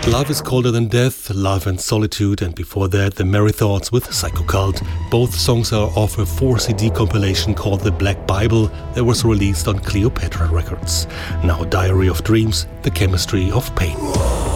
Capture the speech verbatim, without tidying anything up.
Love is Colder Than Death, Love and Solitude, and before that The Merry Thoughts with Psycho Cult. Both songs are off a four C D compilation called The Black Bible that was released on Cleopatra Records. Now Diary of Dreams, The Chemistry of Pain.